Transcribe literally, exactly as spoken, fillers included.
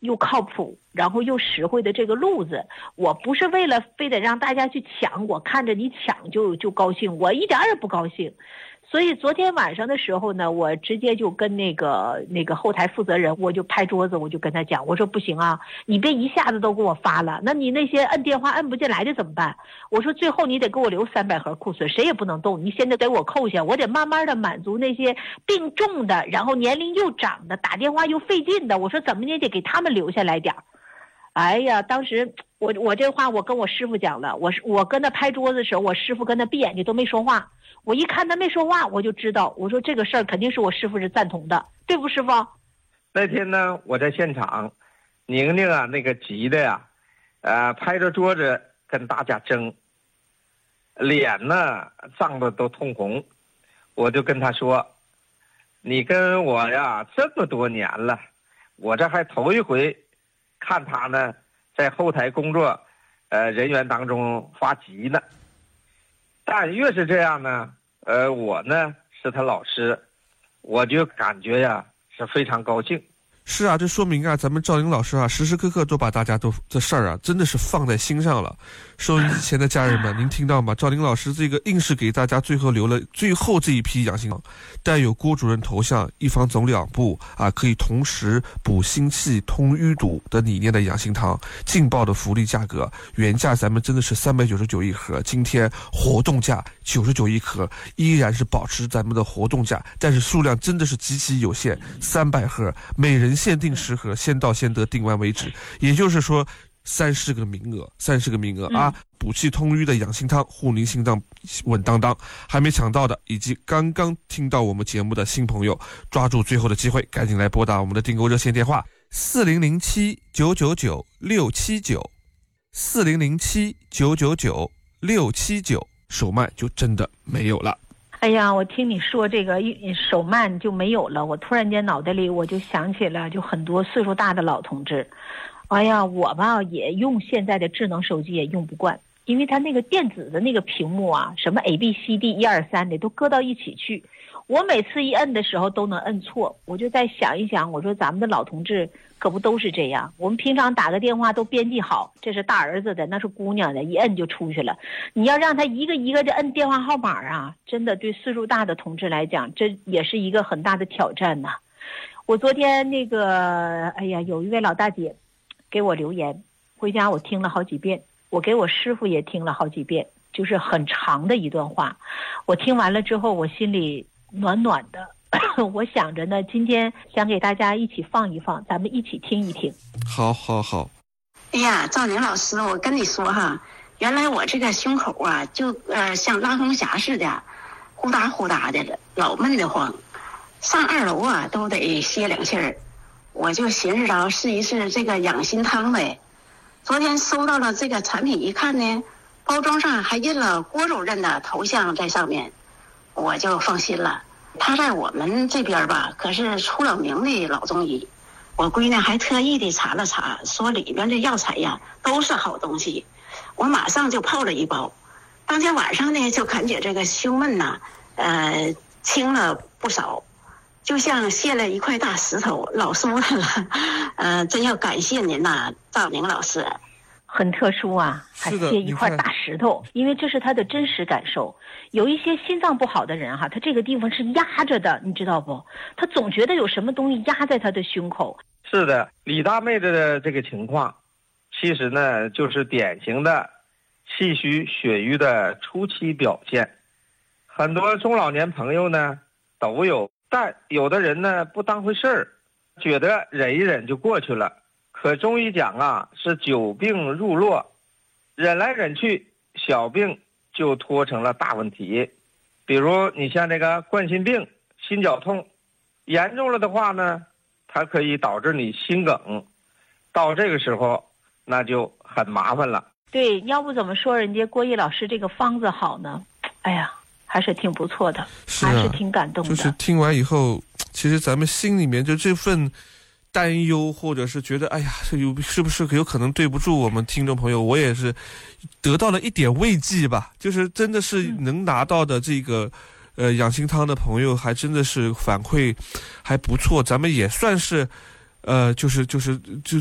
又靠谱，然后又实惠的这个路子。我不是为了非得让大家去抢，我看着你抢就就高兴，我一点也不高兴。所以昨天晚上的时候呢，我直接就跟那个那个后台负责人，我就拍桌子，我就跟他讲，我说不行啊，你别一下子都给我发了，那你那些摁电话摁不进来的怎么办？我说最后你得给我留三百盒库存，谁也不能动，你现在给我扣下，我得慢慢的满足那些病重的，然后年龄又长的，打电话又费劲的，我说怎么你也得给他们留下来点儿。哎呀，当时我我这话我跟我师傅讲了，我我跟他拍桌子的时候，我师傅跟他闭眼睛都没说话，我一看他没说话，我就知道，我说这个事儿肯定是我师傅是赞同的，对不师傅？ 那天呢，我在现场，宁宁啊，那个急的呀，呃，拍着桌子跟大家争，脸呢涨得都通红，我就跟他说，你跟我呀这么多年了，我这还头一回看他呢在后台工作呃人员当中发急呢，但越是这样呢，呃我呢是他老师，我就感觉呀是非常高兴。 是啊，这说明啊，咱们赵玲老师啊，时时刻刻都把大家都这事儿啊，真的是放在心上了。收音机前的家人们，您听到吗？赵玲老师这个硬是给大家最后留了最后这一批养心汤，带有郭主任头像，一方走两步啊，可以同时补心气、通淤堵的理念的养心汤，劲爆的福利价格，原价咱们真的是三百九十九一盒，今天活动价九十九一盒，依然是保持咱们的活动价，但是数量真的是极其有限，三百盒，每人限定十盒，先到先得，订完为止。也就是说，三十个名额，三十个名额啊！补气通淤的养心汤，护您心脏稳当当。还没抢到的，以及刚刚听到我们节目的新朋友，抓住最后的机会，赶紧来拨打我们的订购热线电话：四零零七九九九六七九，四零零七九九九六七九，手慢就真的没有了。 哎呀，我听你说这个手慢就没有了，我突然间脑袋里我就想起了就很多岁数大的老同志。哎呀，我吧也用现在的智能手机也用不惯，因为它那个电子的那个屏幕啊，什么 A B C D 一二三的都搁到一起去，我每次一摁的时候都能摁错，我就在想一想，我说咱们的老同志可不都是这样，我们平常打个电话都编辑好，这是大儿子的，那是姑娘的，一摁就出去了，你要让他一个一个的摁电话号码啊，真的对岁数大的同志来讲，这也是一个很大的挑战呐。我昨天那个哎呀，有一位老大姐给我留言，回家我听了好几遍，我给我师傅也听了好几遍，就是很长的一段话，我听完了之后我心里暖暖的，我想着呢，今天想给大家一起放一放，咱们一起听一听。 好好好。 哎呀，赵宁老师，我跟你说哈，原来我这个胸口啊，就呃像拉风匣似的，呼哒呼哒的，老闷得慌，上二楼啊都得歇两气儿。我就寻思着试一试这个养心汤呗。昨天收到了这个产品，一看呢，包装上还印了郭主任的头像在上面，我就放心了。他在我们这边吧，可是出了名的老中医。我闺女还特意的查了查，说里面的药材呀都是好东西。我马上就泡了一包，当天晚上呢就感觉这个胸闷呐，呃，轻了不少。就像卸了一块大石头，老舒坦了。呃，真要感谢您呐，赵宁老师。 很特殊啊，还卸一块大石头，因为这是他的真实感受。有一些心脏不好的人哈，他这个地方是压着的，你知道不？他总觉得有什么东西压在他的胸口。 是的，李大妹子的这个情况，其实呢就是典型的气虚血瘀的初期表现。很多中老年朋友呢都有。但有的人呢不当回事儿，觉得忍一忍就过去了。可中医讲啊，是久病入络，忍来忍去，小病就拖成了大问题。比如你像这个冠心病、心绞痛，严重了的话呢，它可以导致你心梗，到这个时候那就很麻烦了。 对，要不怎么说人家郭毅老师这个方子好呢？哎呀，还是挺不错的， 是啊， 还是挺感动的。 就是听完以后，其实咱们心里面就这份担忧，或者是觉得哎呀，这有是不是有可能对不住我们听众朋友，我也是得到了一点慰藉吧。就是真的是能拿到的这个、嗯、呃养心汤的朋友，还真的是反馈还不错，咱们也算是呃就是就是就